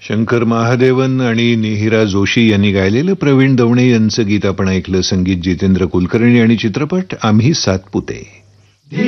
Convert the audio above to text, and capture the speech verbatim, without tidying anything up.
शंकर महादेवन आणि निहिरा जोशी यांनी गायलेलं प्रवीण दवणे यांचं गीत आपण ऐकलं. संगीत जितेंद्र कुलकर्णी आणि चित्रपट आम्ही सातपुते.